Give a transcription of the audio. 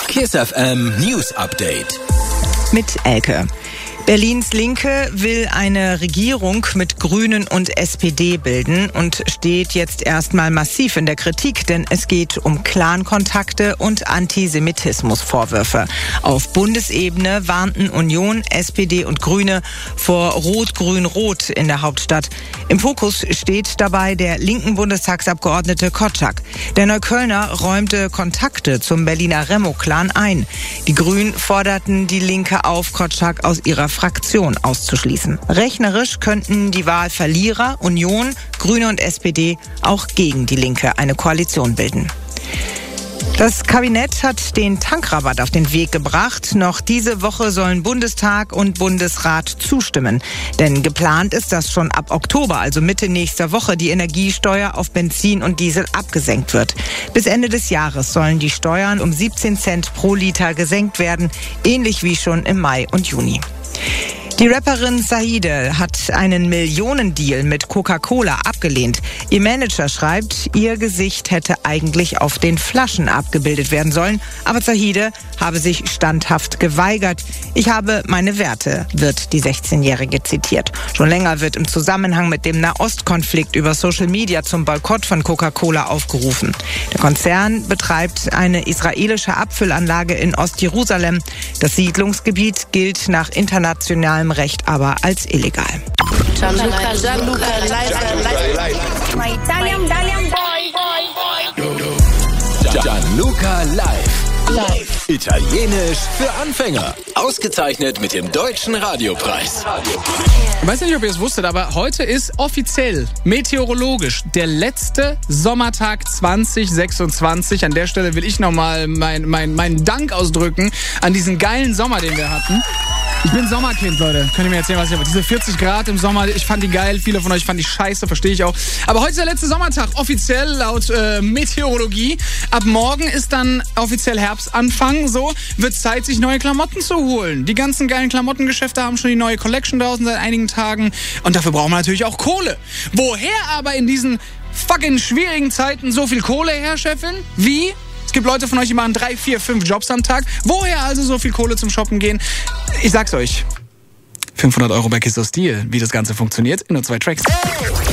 KISS FM News Update. Mit Elke. Berlins Linke will eine Regierung mit Grünen und SPD bilden und steht jetzt erstmal massiv in der Kritik, denn es geht um Clankontakte und Antisemitismusvorwürfe. Auf Bundesebene warnten Union, SPD und Grüne vor Rot-Grün-Rot in der Hauptstadt. Im Fokus steht dabei der linken Bundestagsabgeordnete Kotschak. Der Neuköllner räumte Kontakte zum Berliner Remo-Clan ein. Die Grünen forderten die Linke auf, Kotschak aus ihrer Fraktion auszuschließen. Rechnerisch könnten die Wahlverlierer Union, Grüne und SPD auch gegen die Linke eine Koalition bilden. Das Kabinett hat den Tankrabatt auf den Weg gebracht. Noch diese Woche sollen Bundestag und Bundesrat zustimmen. Denn geplant ist, dass schon ab Oktober, also Mitte nächster Woche, die Energiesteuer auf Benzin und Diesel abgesenkt wird. Bis Ende des Jahres sollen die Steuern um 17 Cent pro Liter gesenkt werden, ähnlich wie schon im Mai und Juni. Die Rapperin Zahide hat einen Millionendeal mit Coca-Cola abgelehnt. Ihr Manager schreibt, ihr Gesicht hätte eigentlich auf den Flaschen abgebildet werden sollen. Aber Zahide habe sich standhaft geweigert. Ich habe meine Werte, wird die 16-Jährige zitiert. Schon länger wird im Zusammenhang mit dem Nahostkonflikt über Social Media zum Boykott von Coca-Cola aufgerufen. Der Konzern betreibt eine israelische Abfüllanlage in Ostjerusalem. Das Siedlungsgebiet gilt nach internationalem Recht aber als illegal. Gianluca Live. Italienisch für Anfänger. Ausgezeichnet mit dem Deutschen Radiopreis. Ich weiß nicht, ob ihr es wusstet, aber heute ist offiziell, meteorologisch, der letzte Sommertag 2026. An der Stelle will ich nochmal meinen Dank ausdrücken an diesen geilen Sommer, den wir hatten. Ich bin Sommerkind, Leute. Könnt ihr mir erzählen, was ich habe? Diese 40 Grad im Sommer, ich fand die geil. Viele von euch fanden die scheiße, verstehe ich auch. Aber heute ist der letzte Sommertag, offiziell laut Meteorologie. Ab morgen ist dann offiziell Herbstanfang. So wird Zeit, sich neue Klamotten zu holen. Die ganzen geilen Klamottengeschäfte haben schon die neue Collection draußen seit einigen Tagen. Und dafür brauchen wir natürlich auch Kohle. Woher aber in diesen fucking schwierigen Zeiten so viel Kohle her, Chefin? Wie? Es gibt Leute von euch, die machen 3, 4, 5 Jobs am Tag. Woher also so viel Kohle zum Shoppen gehen? Ich sag's euch. 500 € bei KISS aus Deal. Wie das Ganze funktioniert in nur 2 Tracks.